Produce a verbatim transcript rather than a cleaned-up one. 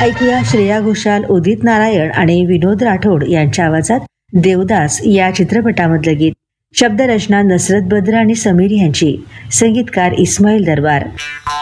ऐकूया श्रेया घोषाल, उदित नारायण आणि विनोद राठोड यांच्या आवाजात देवदास या चित्रपटामधलं गीत. शब्दरचना नसरत बद्र आणि समीर यांची, संगीतकार इस्माईल दरबार.